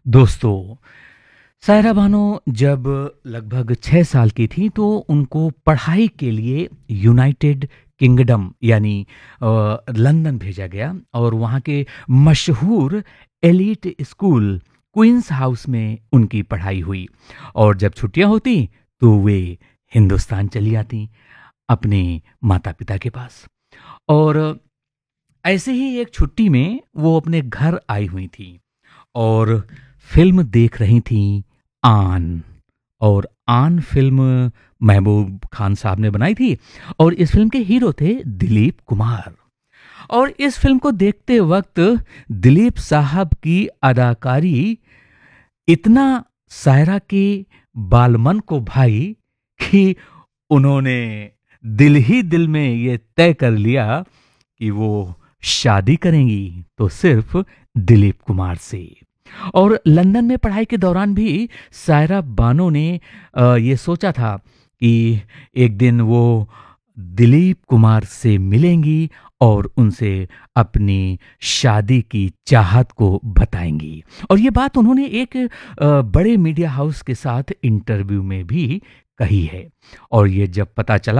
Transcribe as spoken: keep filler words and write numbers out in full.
दोस्तों, सायरा बानो जब लगभग छह साल की थीं तो उनको पढ़ाई के लिए यूनाइटेड किंगडम यानी अ, लंदन भेजा गया और वहाँ के मशहूर एलीट स्कूल क्वींस हाउस में उनकी पढ़ाई हुई। और जब छुट्टियाँ होती तो वे हिंदुस्तान चली आती अपने माता-पिता के पास। और ऐसे ही एक छुट्टी में वो अपने घर आई हुई थी और फ़िल्म देख रही थीं आन। और आन फ़िल्म महबूब खान साहब ने बनाई थी और इस फ़िल्म के हीरो थे दिलीप कुमार। और इस फ़िल्म को देखते वक़्त दिलीप साहब की अदाकारी इतना सायरा के बालमन को भाई कि उन्होंने दिल ही दिल में ये तय कर लिया कि वो शादी करेंगी तो सिर्फ दिलीप कुमार से। और लंदन में पढ़ाई के दौरान भी सायरा बानो ने अ, ये सोचा था कि एक दिन वो दिलीप कुमार से मिलेंगी और उनसे अपनी शादी की चाहत को बताएंगी। और ये बात उन्होंने एक अ, बड़े मीडिया हाउस के साथ इंटरव्यू में भी कही है। और ये जब पता चला